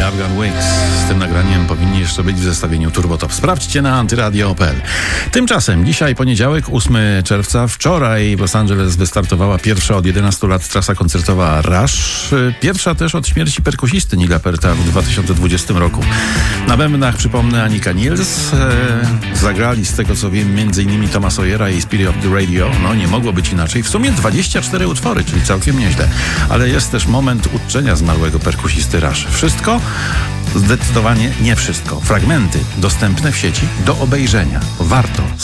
Afghan Wigs. Z tym nagraniem powinni jeszcze być w zestawieniu Turbo Top. Sprawdźcie na antyradio.pl. Tymczasem dzisiaj poniedziałek, 8 czerwca. Wczoraj w Los Angeles wystartowała pierwsza od 11 lat trasa koncertowa Rush. Pierwsza też od śmierci perkusisty Nila Pearta w 2020 roku. Na bębnach, przypomnę, Annika Niels. Zagrali, z tego co wiem, m.in. Toma Sawyera i Spirit of the Radio. No nie mogło być inaczej. W sumie 24 utwory, czyli całkiem nieźle. Ale jest też moment uczczenia zmarłego perkusisty Rush. Wszystko? Zdecydowanie nie wszystko. Fragmenty dostępne w sieci do obejrzenia. Warto